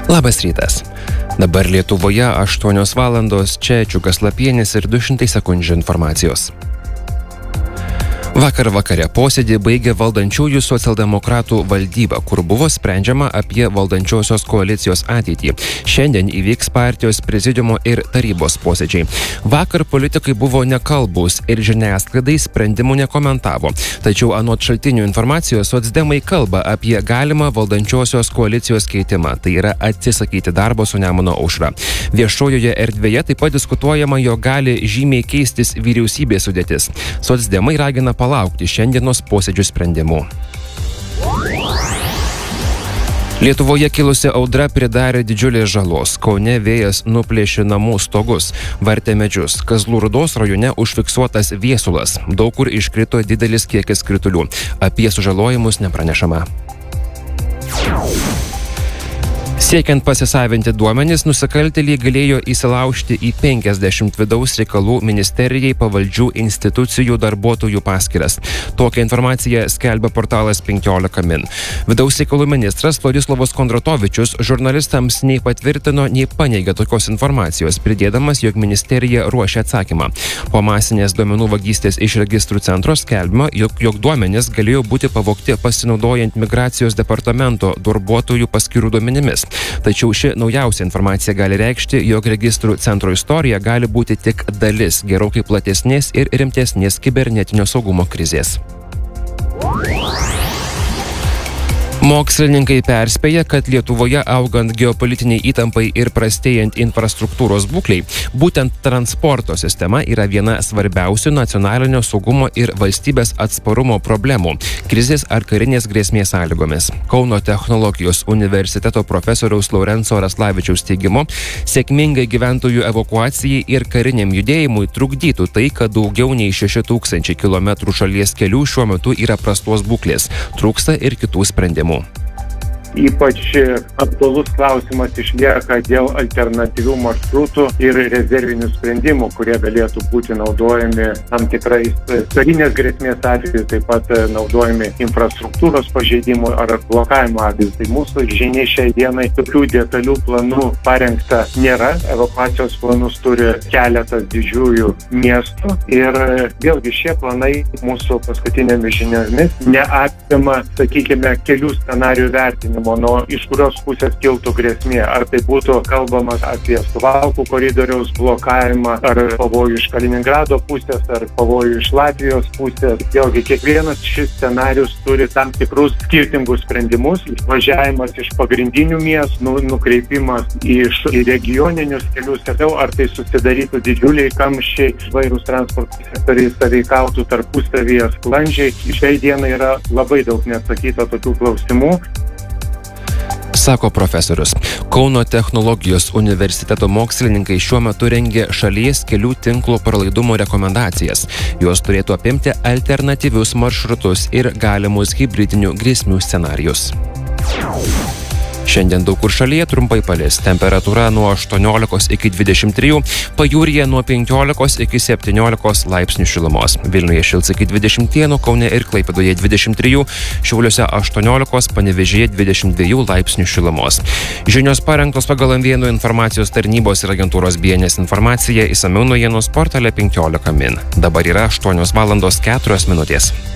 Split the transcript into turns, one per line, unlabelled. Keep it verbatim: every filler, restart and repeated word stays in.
Labas rytas. Dabar Lietuvoje aštuonios valandos, čia Čiukas Lapienis ir du šimtai sekundžių informacijos. Vakar vakare posėdį baigė valdančiųjų socialdemokratų valdyba, kur buvo sprendžiama apie valdančiosios koalicijos ateitį. Šiandien įvyks partijos prezidiumo ir tarybos posėdžiai. Vakar politikai buvo nekalbūs ir žiniasklaidai sprendimų nekomentavo. Tačiau anot šaltinių informacijos socdemai kalba apie galimą valdančiosios koalicijos keitimą, tai yra atsisakyti darbo su Nemuno aušra. Viešojoje erdvėje taip pat diskutuojama, jog gali žymiai keistis vyriausybės sudėtis. Socdemai ragina palaukti šiandienos posėdžių sprendimų. Lietuvoje kilusi audra pridarė didžiulės žalos. Kaune vėjas nuplėšė namų stogus, vartė medžius. Kazlų Rūdos rajone užfiksuotas viesulas. Daug kur iškrito didelis kiekis kritulių. Apie sužalojimus nepranešama. Siekiant pasisavinti duomenis, nusikaltėliai galėjo įsilaužti į penkiasdešimt vidaus reikalų ministerijai pavaldžių institucijų darbuotojų paskyras. Tokią informaciją skelbia portalas penkiolika min. Vidaus reikalų ministras Vladislavas Kondratovičius žurnalistams nei patvirtino, nei paneigė tokios informacijos, pridėdamas, jog ministerija ruošia atsakymą. Po masinės duomenų vagystės iš registrų centro skelbima, jog, jog duomenys galėjo būti pavogti pasinaudojant migracijos departamento darbuotojų paskyrų duomenimis. Tačiau ši naujausia informacija gali reikšti, jog registrų centro istorija gali būti tik dalis gerokai platesnės ir rimtesnės kibernetinio saugumo krizės. Mokslininkai perspėja, kad Lietuvoje augant geopolitiniai įtampai ir prastėjant infrastruktūros būklei, būtent transporto sistema yra viena svarbiausių nacionalinio saugumo ir valstybės atsparumo problemų krizės ar karinės grėsmės sąlygomis. Kauno technologijos universiteto profesoriaus Laurenco Raslavičiaus teigimu, sėkmingai gyventojų evakuacijai ir kariniam judėjimui trukdytų tai, kad daugiau nei šeši tūkstančiai kilometrų šalies kelių šiuo metu yra prastos būklės, trūksta ir kitų sprendimų.
Ypač aktualus klausimas išlieka dėl alternatyvių maršrutų ir rezervinių sprendimų, kurie galėtų būti naudojami tam tikrais karinės grėsmės atveju, taip pat naudojami infrastruktūros pažeidimų ar blokavimo atveju. Tai mūsų žinia šiai dienai tokių detalių planų parengta nėra. Evakuacijos planus turi keletas didžiųjų miestų ir vėlgi šie planai mūsų paskutinėmis žiniomis neapima, sakykime, kelių scenarijų vertinimo. Nuo iš kurios pusės kiltų grėsmė. Ar tai būtų kalbama apie Suvalkų koridoriaus blokavimą, ar pavojų iš Kaliningrado pusės, ar pavojų iš Latvijos pusės. Vėlgi, kiekvienas šis scenarius turi tam tikrus skirtingus sprendimus. Važiavimas iš pagrindinių miestų, nukreipimas iš regioninius kelius, ar tai susidarytų didžiuliai kamščiai, vairūs transporto sektoriai sąveikautų tarpusavyje sklandžiai. Šiai dienai yra labai daug neatsakyta tokių klausimų.
Sako profesorius. Kauno technologijos universiteto mokslininkai šiuo metu rengia šalies kelių tinklo pralaidumo rekomendacijas. Jos turėtų apimti alternatyvius maršrutus ir galimus hibridinių grėsmių scenarijus. Šiandien daug kur šalyje trumpai palis. Temperatūra nuo aštuoniolikos iki dvidešimt trijų, pajūryje nuo penkiolikos iki septyniolikos laipsnių šilumos. Vilniuje šils iki dvidešimt vieno, Kaune ir Klaipėdoje dvidešimt trijų, Šiauliuose aštuoniolikos, Panevėžyje dvidešimt dviejų laipsnių šilumos. Žinios parengtos pagal M V N informacijos tarnybos ir agentūros B N S informacija, išsamiau naujienos portale penkiolika min. Dabar yra aštuonios valandos keturios minutės.